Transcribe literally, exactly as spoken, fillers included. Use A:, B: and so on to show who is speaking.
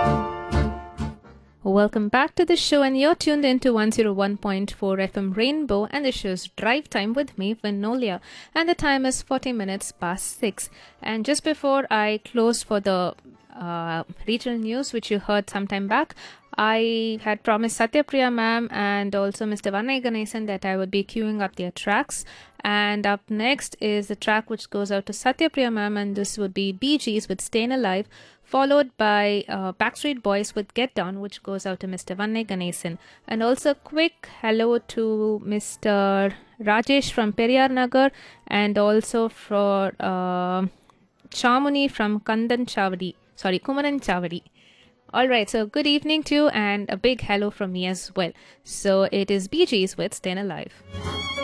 A: Welcome back to the show, and you're tuned into one oh one point four F M Rainbow, and the show's Drive Time with me, Vinolia, and the time is forty minutes past six. And just before I closed for the uh, regional news, which you heard sometime back, I had promised Satyapriya ma'am and also Mister Vannai Ganesan that I would be queuing up their tracks. And up next is the track which goes out to Satyapriya ma'am, and this would be Bee Gees with Stayin' Alive, followed by uh, Backstreet Boys with Get Down, which goes out to Mister Vannai Ganesan. And also quick hello to Mister Rajesh from Periyar Nagar, and also for uh, Chamuni from Kandan Chavadi, sorry, Kumaran Chavadi. All right, so good evening to you, and a big hello from me as well. So it is Bee Gees with Stayin' Alive.